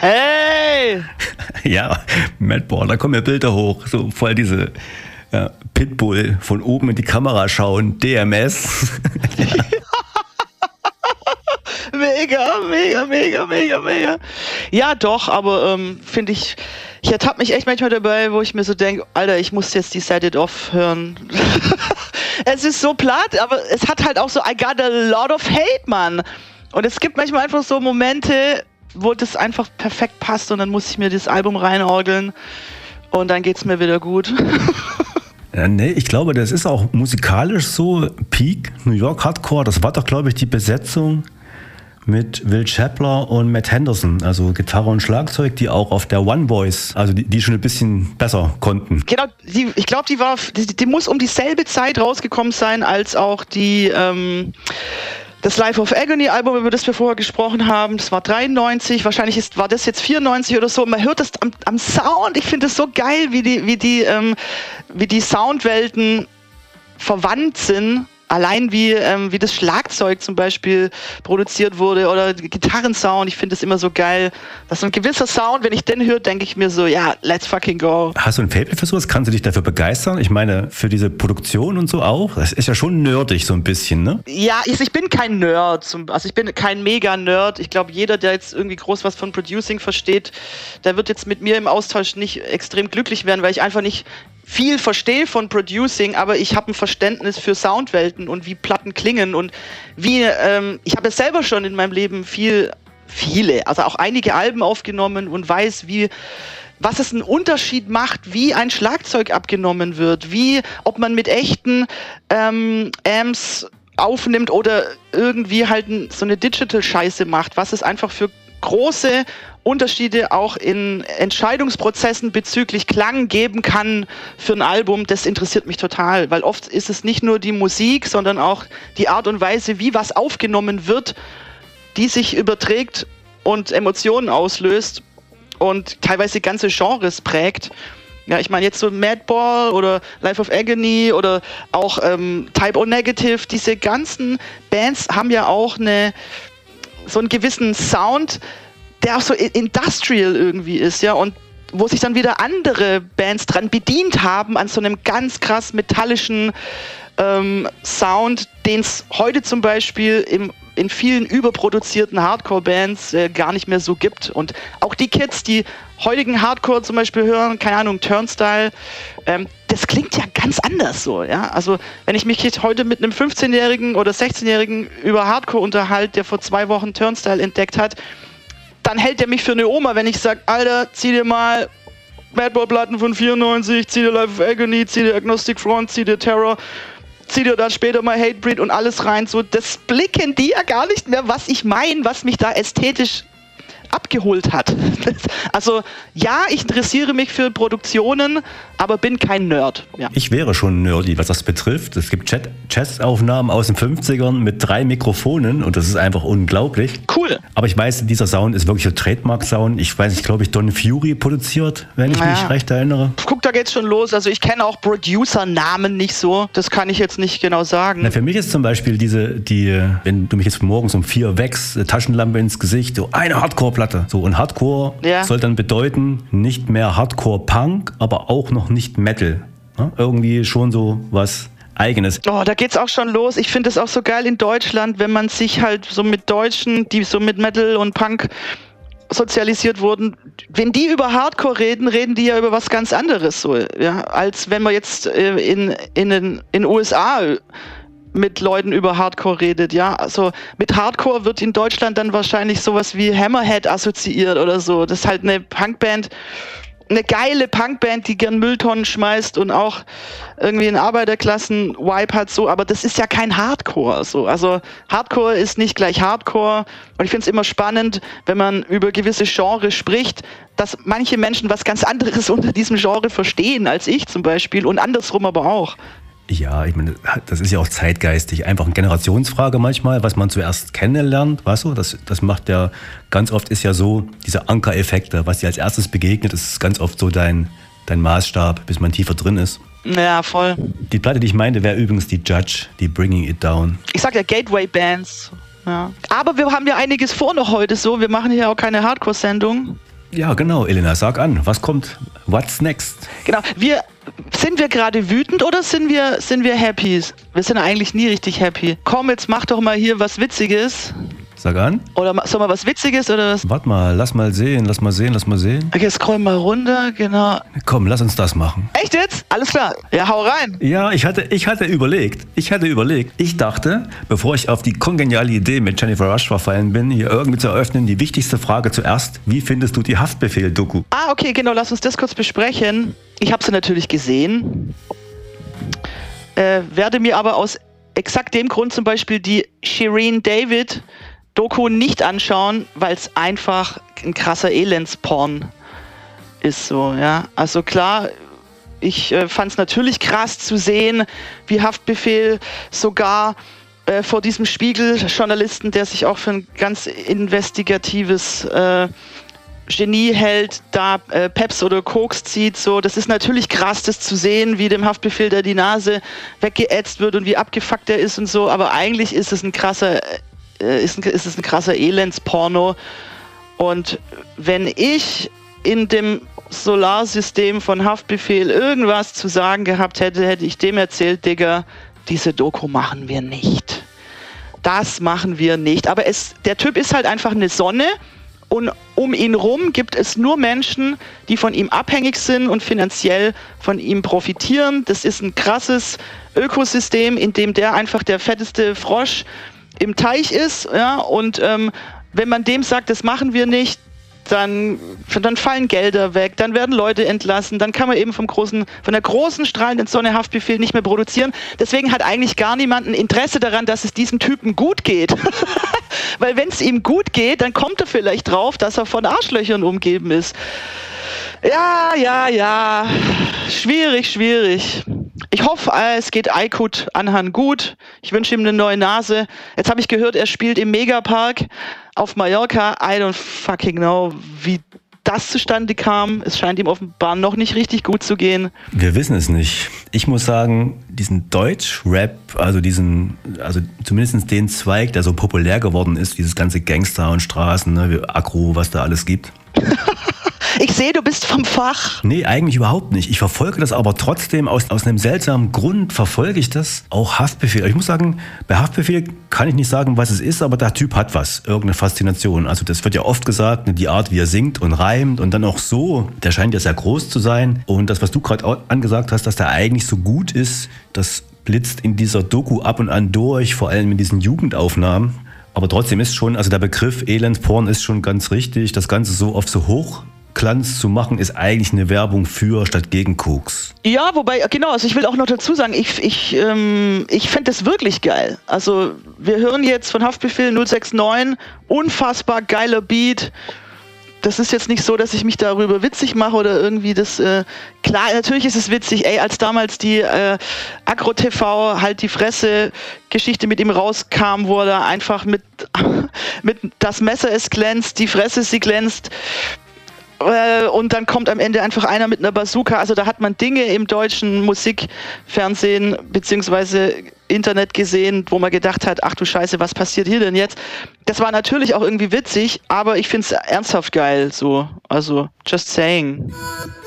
Hey! Ja, Madball, da kommen ja Bilder hoch, so voll diese Pitbull von oben in die Kamera schauen, DMS. Mega. Ja, doch, aber finde ich ertappe mich echt manchmal dabei, wo ich mir so denke, Alter, ich muss jetzt die Set It Off hören. Es ist so platt, aber es hat halt auch so I got a lot of hate, Mann. Und es gibt manchmal einfach so Momente, wo das einfach perfekt passt und dann muss ich mir das Album reinorgeln und dann geht's mir wieder gut. Ja, nee, ich glaube, das ist auch musikalisch so Peak New York Hardcore. Das war doch, glaube ich, die Besetzung mit Will Chapler und Matt Henderson, also Gitarre und Schlagzeug, die auch auf der One Voice, also die schon ein bisschen besser konnten. Genau, ich glaube, die muss um dieselbe Zeit rausgekommen sein, als auch das Life of Agony Album, über das wir vorher gesprochen haben. Das war 93, wahrscheinlich war das jetzt 94 oder so. Man hört das am Sound, ich finde es so geil, wie die Soundwelten verwandt sind. Allein wie das Schlagzeug zum Beispiel produziert wurde oder Gitarrensound, ich finde das immer so geil. Das ist so ein gewisser Sound, wenn ich den höre, denke ich mir so, ja, let's fucking go. Hast du ein Faible für sowas? Kannst du dich dafür begeistern? Ich meine, für diese Produktion und so auch? Das ist ja schon nerdig so ein bisschen, ne? Ja, ich bin kein Nerd, also ich bin kein Mega-Nerd. Ich glaube, jeder, der jetzt irgendwie groß was von Producing versteht, der wird jetzt mit mir im Austausch nicht extrem glücklich werden, weil ich einfach nicht viel verstehe von Producing, aber ich habe ein Verständnis für Soundwelten und wie Platten klingen und wie, ich habe es selber schon in meinem Leben also auch einige Alben aufgenommen und weiß, was es einen Unterschied macht, wie ein Schlagzeug abgenommen wird, ob man mit echten Amps aufnimmt oder irgendwie halt so eine Digital-Scheiße macht, was es einfach für große Unterschiede auch in Entscheidungsprozessen bezüglich Klang geben kann für ein Album, das interessiert mich total, weil oft ist es nicht nur die Musik, sondern auch die Art und Weise, wie was aufgenommen wird, die sich überträgt und Emotionen auslöst und teilweise ganze Genres prägt. Ja, ich meine jetzt so Madball oder Life of Agony oder auch Type O Negative, diese ganzen Bands haben ja auch so einen gewissen Sound, der auch so industrial irgendwie ist, ja, und wo sich dann wieder andere Bands dran bedient haben, an so einem ganz krass metallischen Sound, den es heute zum Beispiel in vielen überproduzierten Hardcore-Bands gar nicht mehr so gibt. Und auch die Kids, die heutigen Hardcore zum Beispiel hören, keine Ahnung, Turnstile, das klingt ja ganz anders so, ja. Also wenn ich mich jetzt heute mit einem 15-Jährigen oder 16-Jährigen über Hardcore unterhalte, der vor 2 Wochen Turnstile entdeckt hat, dann hält er mich für eine Oma, wenn ich sage, Alter, zieh dir mal Madball-Platten von 94, zieh dir Life of Agony, zieh dir Agnostic Front, zieh dir Terror, zieh dir dann später mal Hatebreed und alles rein. So, das blicken die ja gar nicht mehr, was ich meine, was mich da ästhetisch abgeholt hat. Also ja, ich interessiere mich für Produktionen, aber bin kein Nerd. Ja. Ich wäre schon nerdy, was das betrifft. Es gibt Jazz-Aufnahmen aus den 50ern mit 3 Mikrofonen und das ist einfach unglaublich. Cool. Aber ich weiß, dieser Sound ist wirklich ein Trademark-Sound. Ich weiß nicht, glaube ich, Don Fury produziert, wenn ich mich recht erinnere. Guck, da geht's schon los. Also ich kenne auch Producer-Namen nicht so. Das kann ich jetzt nicht genau sagen. Na, für mich ist zum Beispiel wenn du mich jetzt morgens um 4 wächst, Taschenlampe ins Gesicht, so eine Hardcore-Platte. So, und Hardcore soll dann bedeuten, nicht mehr Hardcore-Punk, aber auch noch nicht Metal. Ja, irgendwie schon so was Eigenes. Oh, da geht's auch schon los. Ich finde es auch so geil in Deutschland, wenn man sich halt so mit Deutschen, die so mit Metal und Punk sozialisiert wurden, wenn die über Hardcore reden die ja über was ganz anderes, so, ja, als wenn man jetzt in den USA mit Leuten über Hardcore redet, ja. Also mit Hardcore wird in Deutschland dann wahrscheinlich sowas wie Hammerhead assoziiert oder so. Das ist halt eine Punkband, eine geile Punkband, die gern Mülltonnen schmeißt und auch irgendwie einen Arbeiterklassen-Vibe hat, so, aber das ist ja kein Hardcore, so. Also Hardcore ist nicht gleich Hardcore und ich finde es immer spannend, wenn man über gewisse Genres spricht, dass manche Menschen was ganz anderes unter diesem Genre verstehen als ich zum Beispiel und andersrum aber auch. Ja, ich meine, das ist ja auch zeitgeistig. Einfach eine Generationsfrage manchmal, was man zuerst kennenlernt, weißt du? Das macht ja, ganz oft ist ja so, diese Ankereffekte, was dir als erstes begegnet, ist ganz oft so dein Maßstab, bis man tiefer drin ist. Ja, voll. Die Platte, die ich meinte, wäre übrigens die Judge, die Bringing It Down. Ich sag ja Gateway-Bands. Ja. Aber wir haben ja einiges vor noch heute so. Wir machen hier auch keine Hardcore-Sendung. Ja, genau, Elena, sag an, was kommt? What's next? Genau, sind wir gerade wütend oder sind wir happy? Wir sind eigentlich nie richtig happy. Komm, jetzt mach doch mal hier was Witziges. Sag an. Oder soll mal was Witziges oder was? Warte mal, lass mal sehen. Okay, scroll mal runter, genau. Komm, lass uns das machen. Echt jetzt? Alles klar. Ja, hau rein. Ja, ich hatte überlegt. Ich dachte, bevor ich auf die kongeniale Idee mit Jennifer Rush verfallen bin, hier irgendwie zu eröffnen, die wichtigste Frage zuerst. Wie findest du die Haftbefehl-Doku? Ah, okay, genau, lass uns das kurz besprechen. Ich habe sie natürlich gesehen. Werde mir aber aus exakt dem Grund zum Beispiel die Shireen David Doku nicht anschauen, weil es einfach ein krasser Elendsporn ist, so, ja. Also klar, ich fand es natürlich krass zu sehen, wie Haftbefehl sogar vor diesem Spiegel-Journalisten, der sich auch für ein ganz investigatives Genie hält, da Peps oder Koks zieht, so. Das ist natürlich krass, das zu sehen, wie dem Haftbefehl da die Nase weggeätzt wird und wie abgefuckt er ist und so, aber eigentlich ist es ein krasser Elendsporno. Und wenn ich in dem Solarsystem von Haftbefehl irgendwas zu sagen gehabt hätte, hätte ich dem erzählt, Digga, diese Doku machen wir nicht. Das machen wir nicht. Aber der Typ ist halt einfach eine Sonne und um ihn rum gibt es nur Menschen, die von ihm abhängig sind und finanziell von ihm profitieren. Das ist ein krasses Ökosystem, in dem der einfach der fetteste Frosch im Teich ist, ja, und wenn man dem sagt, das machen wir nicht, dann fallen Gelder weg, dann werden Leute entlassen, dann kann man eben von der großen strahlenden Sonne Haftbefehl nicht mehr produzieren. Deswegen hat eigentlich gar niemand ein Interesse daran, dass es diesem Typen gut geht. Weil wenn es ihm gut geht, dann kommt er vielleicht drauf, dass er von Arschlöchern umgeben ist. Ja. Schwierig. Ich hoffe, es geht Aykut Anhan gut. Ich wünsche ihm eine neue Nase. Jetzt habe ich gehört, er spielt im Megapark auf Mallorca. I don't fucking know, wie das zustande kam. Es scheint ihm offenbar noch nicht richtig gut zu gehen. Wir wissen es nicht. Ich muss sagen, diesen Deutsch-Rap, also zumindest den Zweig, der so populär geworden ist, dieses ganze Gangster und Straßen, ne, wie Agro, was da alles gibt. Ich sehe, du bist vom Fach. Nee, eigentlich überhaupt nicht. Ich verfolge das aber trotzdem, aus einem seltsamen Grund verfolge ich das. Auch Haftbefehl. Ich muss sagen, bei Haftbefehl kann ich nicht sagen, was es ist, aber der Typ hat was. Irgendeine Faszination. Also das wird ja oft gesagt, die Art, wie er singt und reimt und dann auch so. Der scheint ja sehr groß zu sein. Und das, was du gerade angesagt hast, dass der eigentlich so gut ist, das blitzt in dieser Doku ab und an durch, vor allem in diesen Jugendaufnahmen. Aber trotzdem ist schon, also der Begriff Elendsporn ist schon ganz richtig. Das Ganze so auf so Hochglanz zu machen, ist eigentlich eine Werbung für statt gegen Koks. Ja, wobei, genau, also ich will auch noch dazu sagen, ich fände das wirklich geil. Also wir hören jetzt von Haftbefehl 069, unfassbar geiler Beat. Das ist jetzt nicht so, dass ich mich darüber witzig mache oder irgendwie das, klar, natürlich ist es witzig, als damals die Agro-TV halt die Fresse-Geschichte mit ihm rauskam, wo er einfach mit das Messer es glänzt, die Fresse sie glänzt, und dann kommt am Ende einfach einer mit einer Bazooka. Also da hat man Dinge im deutschen Musikfernsehen beziehungsweise Internet gesehen, wo man gedacht hat, ach du Scheiße, was passiert hier denn jetzt? Das war natürlich auch irgendwie witzig, aber ich finde es ernsthaft geil, so. Also, just saying.